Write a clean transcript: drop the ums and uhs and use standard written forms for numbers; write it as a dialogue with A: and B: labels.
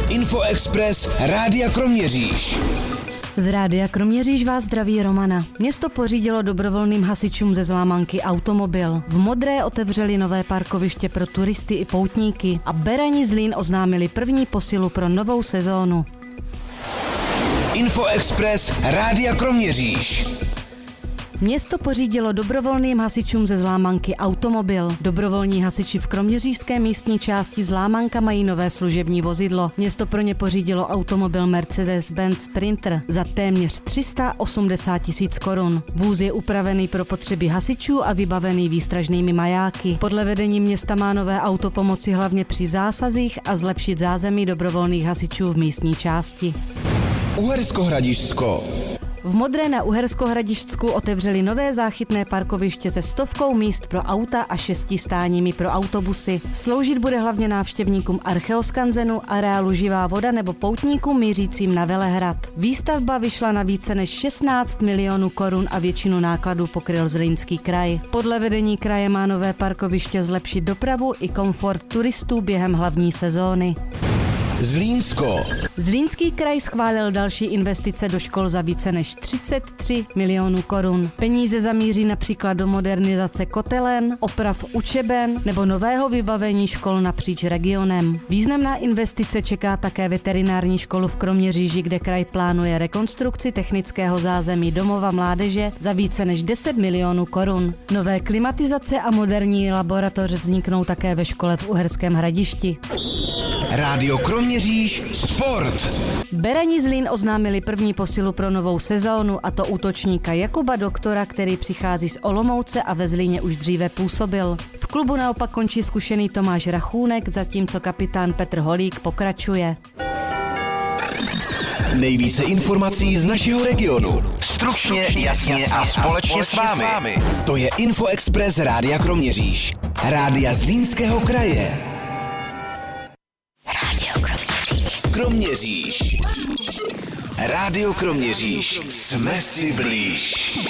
A: Info Express Rádia Kroměříž.
B: Z Rádia Kroměříž vás zdraví Romana. Město pořídilo dobrovolným hasičům ze Zlámanky automobil. V Modré otevřeli nové parkoviště pro turisty i poutníky a Berani Zlín oznámili první posilu pro novou sezónu.
A: Info Express Rádia Kroměříž.
B: Město pořídilo dobrovolným hasičům ze Zlámanky automobil. Dobrovolní hasiči v kroměřížské místní části Zlámanka mají nové služební vozidlo. Město pro ně pořídilo automobil Mercedes-Benz Sprinter za téměř 380 000 korun. Vůz je upravený pro potřeby hasičů a vybavený výstražnými majáky. Podle vedení města má nové auto pomoci hlavně při zásazích a zlepšit zázemí dobrovolných hasičů v místní části.
A: Uhersko-Hradišťsko.
B: V Modré na Uhersko-Hradišťsku otevřeli nové záchytné parkoviště se 100 míst pro auta a 6 stáními pro autobusy. Sloužit bude hlavně návštěvníkům Archeoskanzenu, areálu Živá voda nebo poutníkům mířícím na Velehrad. Výstavba vyšla na více než 16 milionů korun a většinu nákladů pokryl Zlínský kraj. Podle vedení kraje má nové parkoviště zlepšit dopravu i komfort turistů během hlavní sezóny.
A: Zlínsko.
B: Zlínský kraj schválil další investice do škol za více než 33 milionů korun. Peníze zamíří například do modernizace kotelen, oprav učeben nebo nového vybavení škol napříč regionem. Významná investice čeká také veterinární školu v Kroměříži, kde kraj plánuje rekonstrukci technického zázemí domova mládeže za více než 10 milionů korun. Nové klimatizace a moderní laboratoř vzniknou také ve škole v Uherském Hradišti.
A: Rádio Kroměříž Sport.
B: Berani Zlín oznámili první posilu pro novou sezónu, a to útočníka Jakuba Doktora, který přichází z Olomouce a ve Zlíně už dříve působil. V klubu naopak končí zkušený Tomáš Rachůnek, zatímco kapitán Petr Holík pokračuje.
A: Nejvíce informací z našeho regionu. Stručně, jasně a společně s vámi. To je Info Express Rádia Kroměříž. Rádia Zlínského kraje. Kroměříž. Rádio Kroměříž. Jsme si blíž.